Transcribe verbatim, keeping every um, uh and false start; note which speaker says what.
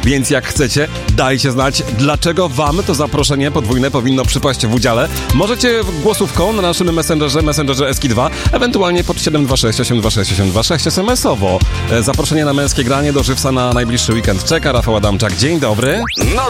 Speaker 1: Więc jak chcecie, dajcie znać, dlaczego wam to zaproszenie podwójne powinno przypaść w udziale. Możecie głosówką na naszym Messengerze, Messengerze S K dwa, ewentualnie pod siedem dwa sześć osiem dwa sześć osiem dwa sześć es em esowo. Zaproszenie na męskie granie do Żywca na najbliższy weekend czeka. Rafał Adamczak, dzień dobry.
Speaker 2: No